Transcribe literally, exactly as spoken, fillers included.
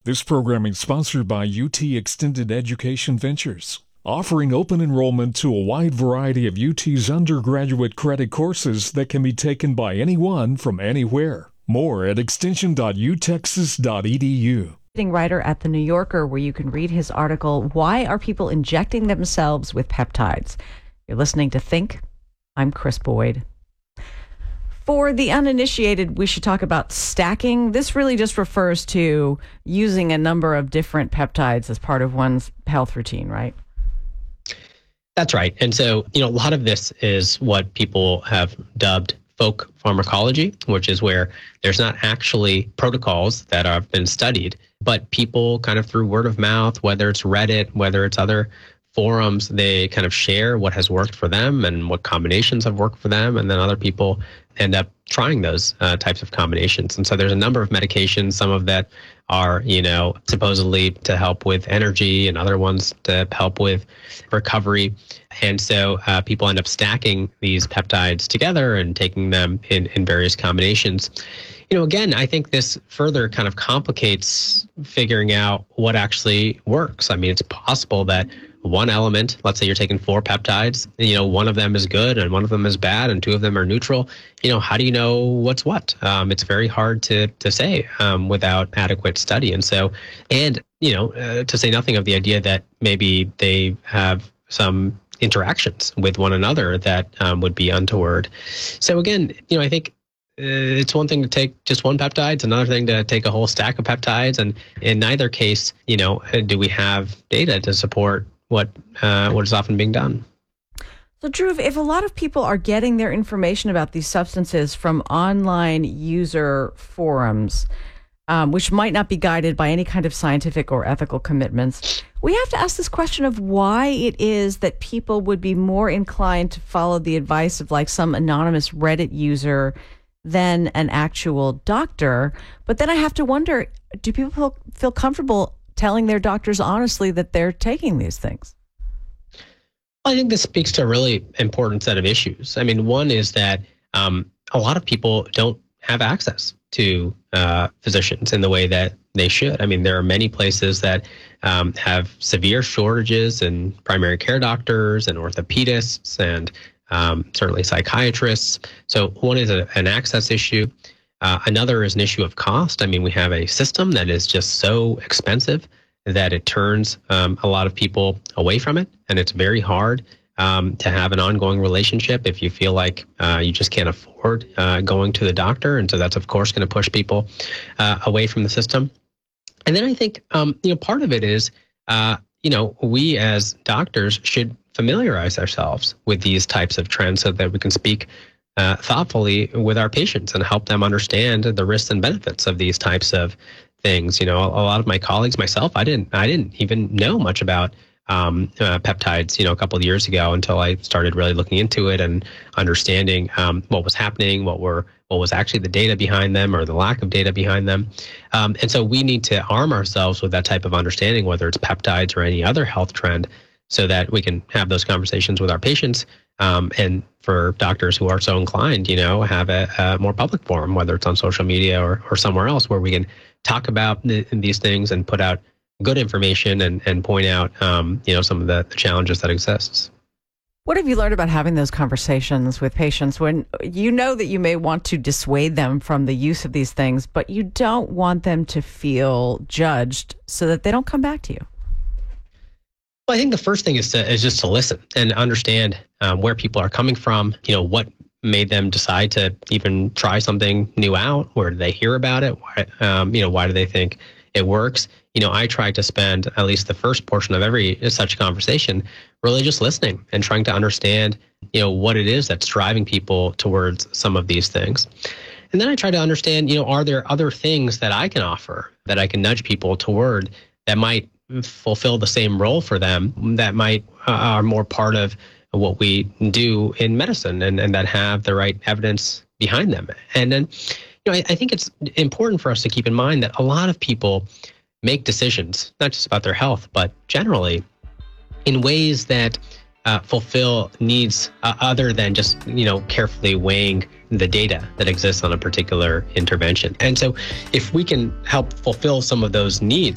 This programming is sponsored by U T Extended Education Ventures, offering open enrollment to a wide variety of U T's undergraduate credit courses that can be taken by anyone from anywhere. More at extension dot u texas dot e d u. Writer at The New Yorker, where you can read his article, Why Are People Injecting Themselves with Peptides? You're listening to Think. I'm Chris Boyd. For the uninitiated, we should talk about stacking. This really just refers to using a number of different peptides as part of one's health routine, right? That's right. And so, you know, a lot of this is what people have dubbed folk pharmacology, which is where there's not actually protocols that have been studied, but people kind of through word of mouth, whether it's Reddit, whether it's other forums, they kind of share what has worked for them and what combinations have worked for them. And then other people end up trying those uh, types of combinations. And so there's a number of medications, some of that are, you know, supposedly to help with energy and other ones to help with recovery. And so uh, people end up stacking these peptides together and taking them in, in various combinations. You know, again, I think this further kind of complicates figuring out what actually works. I mean, it's possible that one element, let's say you're taking four peptides, you know, one of them is good and one of them is bad and two of them are neutral. You know, how do you know what's what? Um, it's very hard to to say um, without adequate study. And so, and, you know, uh, to say nothing of the idea that maybe they have some interactions with one another that um, would be untoward. So again, you know, I think uh, it's one thing to take just one peptide. It's another thing to take a whole stack of peptides. And in neither case, you know, do we have data to support what uh, what is often being done. So, Dhruv, if a lot of people are getting their information about these substances from online user forums, um, which might not be guided by any kind of scientific or ethical commitments, we have to ask this question of why it is that people would be more inclined to follow the advice of like some anonymous Reddit user than an actual doctor. But then I have to wonder, do people feel, feel comfortable telling their doctors honestly that they're taking these things? I think this speaks to a really important set of issues. I mean, one is that um, a lot of people don't have access to uh, physicians in the way that they should. I mean, there are many places that um, have severe shortages in primary care doctors and orthopedists and um, certainly psychiatrists. So one is a, an access issue. Uh, another is an issue of cost. I mean, we have a system that is just so expensive that it turns um, a lot of people away from it. And it's very hard um, to have an ongoing relationship if you feel like uh, you just can't afford uh, going to the doctor. And so that's, of course, going to push people uh, away from the system. And then I think, um, you know, part of it is, uh, you know, we as doctors should familiarize ourselves with these types of trends so that we can speak Uh, thoughtfully with our patients and help them understand the risks and benefits of these types of things. You know, a, a lot of my colleagues, myself, I didn't, I didn't even know much about um, uh, peptides, you know, a couple of years ago until I started really looking into it and understanding um, what was happening, what were, what was actually the data behind them or the lack of data behind them. Um, and so we need to arm ourselves with that type of understanding, whether it's peptides or any other health trend, so that we can have those conversations with our patients. Um, and for doctors who are so inclined, you know, have a, a more public forum, whether it's on social media or, or somewhere else, where we can talk about the, these things and put out good information and, and point out, um, you know, some of the, the challenges that exists. What have you learned about having those conversations with patients when you know that you may want to dissuade them from the use of these things, but you don't want them to feel judged so that they don't come back to you? Well, I think the first thing is to is just to listen and understand um, where people are coming from. You know, what made them decide to even try something new out? Where did they hear about it? Why, um, you know, why do they think it works? You know, I try to spend at least the first portion of every such conversation really just listening and trying to understand, you know, what it is that's driving people towards some of these things. And then I try to understand, you know, are there other things that I can offer that I can nudge people toward that might fulfill the same role for them, that might uh, are more part of what we do in medicine and, and that have the right evidence behind them. And then, you know, I, I think it's important for us to keep in mind that a lot of people make decisions, not just about their health, but generally in ways that uh, fulfill needs uh, other than just, you know, carefully weighing the data that exists on a particular intervention. And so if we can help fulfill some of those needs,